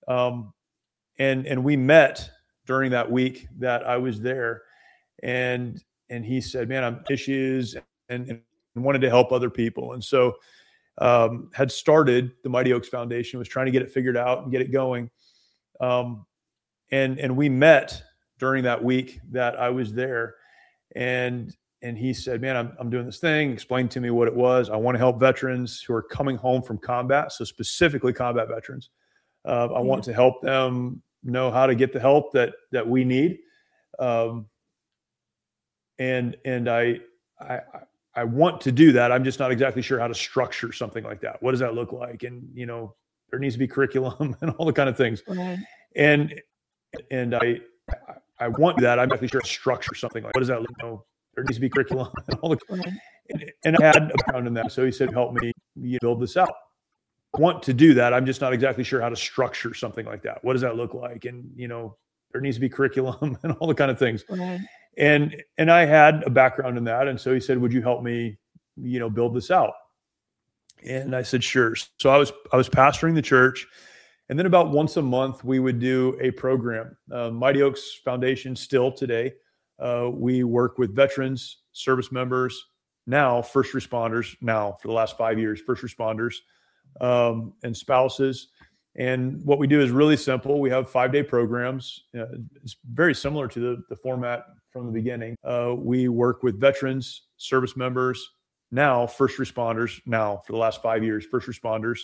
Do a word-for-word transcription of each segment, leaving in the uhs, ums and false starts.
Um, and and we met during that week that I was there, and and he said, "Man, I'm issues and, and wanted to help other people." And so um, had started the Mighty Oaks Foundation, was trying to get it figured out and get it going. Um, and and we met during that week that I was there, and and he said, "Man, I'm I'm doing this thing." Explained to me what it was. I want to help veterans who are coming home from combat, so specifically combat veterans. Uh, I yeah. want to help them know how to get the help that that we need, um, and and I I I want to do that. I'm just not exactly sure how to structure something like that. What does that look like? And you know, there needs to be curriculum and all the kind of things. Right. And and I I want that. I'm not exactly sure how to structure something like. What does that look like? There needs to be curriculum and all the. Right. And, and I had a background in that, so he said, "Help me you build this out." I want to do that. I'm just not exactly sure how to structure something like that. What does that look like? And you know, there needs to be curriculum and all the kind of things. Right. And and I had a background in that, and so he said, "Would you help me, you know, build this out?" And I said, "Sure." So I was I was pastoring the church, and then about once a month we would do a program. Uh, Mighty Oaks Foundation still today, uh, we work with veterans, service members, now first responders. Now for the last five years, first responders. Um, and spouses. And what we do is really simple. We have five-day programs. Uh, it's very similar to the, the format from the beginning. Uh, we work with veterans, service members, now first responders, now for the last five years, first responders,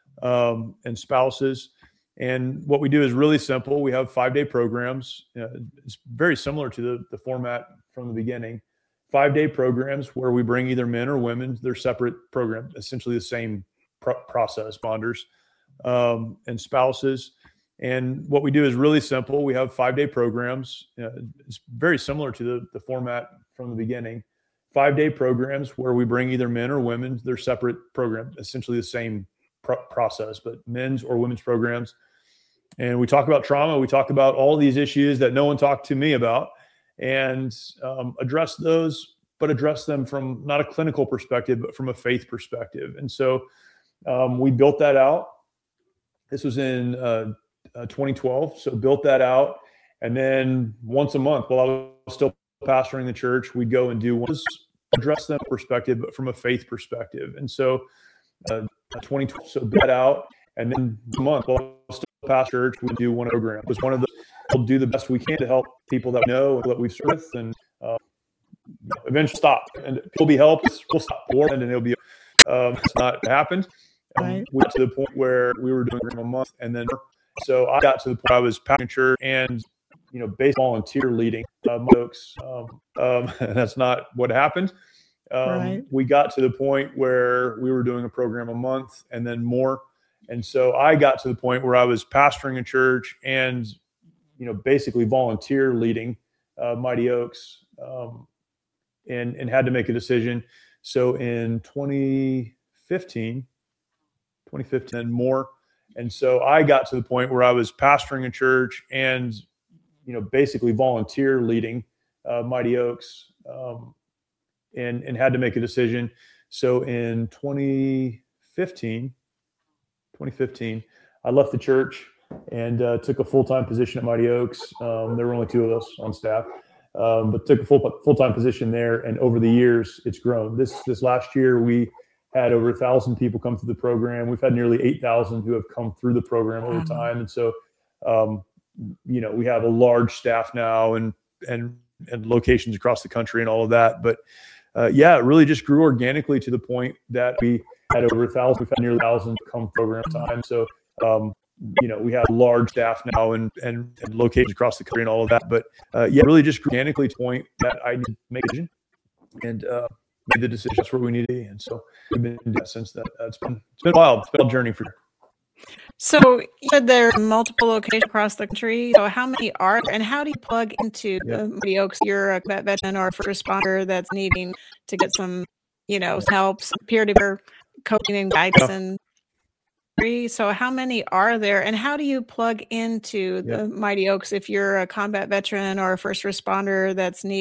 um, and spouses. And what we do is really simple. We have five-day programs. Uh, it's very similar to the, the format from the beginning. Five-day programs where we bring either men or women. They're separate programs, essentially the same process, bonders, um, and spouses. And what we do is really simple. We have five-day programs. Uh, it's very similar to the, the format from the beginning. Five-day programs where we bring either men or women. They're separate programs, essentially the same pro- process, but men's or women's programs. And we talk about trauma. We talk about all these issues that no one talked to me about, and um, address those, but address them from not a clinical perspective, but from a faith perspective. And so Um, we built that out. This was in uh, uh, twenty twelve. So built that out. And then once a month, while I was still pastoring the church, we'd go and do one, address them perspective, but from a faith perspective. And so uh, twenty twelve, so built that out. And then a month, while I was still pastoring church, we'd do one program. It was one of those, we'll do the best we can to help people that we know, that we've served with, and uh, eventually stop. And people be helped, we'll stop. And it'll be, um, it's not happened. Right. Um, we got to the point where we were doing a month, and then so I got to the point I was pastoring church and you know, base volunteer leading uh, folks. Um, um, and that's not what happened. Um, Right. We got to the point where we were doing a program a month, and then more. And so I got to the point where I was pastoring a church and you know, basically volunteer leading uh, Mighty Oaks, um, and and had to make a decision. So in twenty fifteen. twenty fifteen and more. And so I got to the point where I was pastoring a church and, you know, basically volunteer leading uh, Mighty Oaks, um, and, and had to make a decision. So in twenty fifteen, I left the church and uh, took a full-time position at Mighty Oaks. Um, there were only two of us on staff, um, but took a full, full-time position there. And over the years, it's grown. This, this last year, we had over a thousand people come through the program. We've had nearly eight thousand who have come through the program over time. And so, um, you know, we have a large staff now and, and, and locations across the country and all of that. But uh, yeah, it really just grew organically to the point that we had over a thousand, we've had nearly a thousand come program time. So, um, you know, we have a large staff now and, and, and locations across the country and all of that. But uh, yeah, really just grew organically to the point that I need to make a decision. And, uh, made the decision. That's where we need to be. And so we've been doing that since that. It's been, it's been wild. It's been a journey for you. So you said there are multiple locations across the country. So how many are there, and how do you plug into Yeah. the Mighty Oaks? You're a vet veteran or a first responder that's needing to get some, you know, help, some peer-to-peer coaching and guidance. And so how many are there, and how do you plug into Yeah. the Mighty Oaks if you're a combat veteran or a first responder that's needing